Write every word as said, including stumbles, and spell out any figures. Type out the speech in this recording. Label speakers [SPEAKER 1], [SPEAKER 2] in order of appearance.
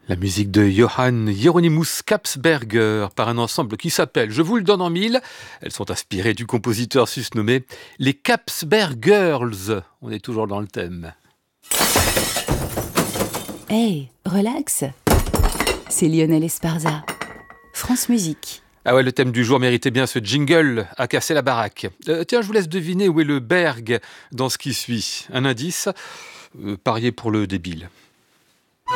[SPEAKER 1] La musique de Johann Hieronymus Kapsberger par un ensemble qui s'appelle, je vous le donne en mille, elles sont inspirées du compositeur susnommé les Kapsbergirls. On est toujours dans le thème.
[SPEAKER 2] Hey, relax, c'est Lionel Esparza, France Musique.
[SPEAKER 1] Ah ouais, le thème du jour méritait bien ce jingle à casser la baraque. Euh, tiens, je vous laisse deviner où est le berg dans ce qui suit. Un indice, euh, pariez pour le débile.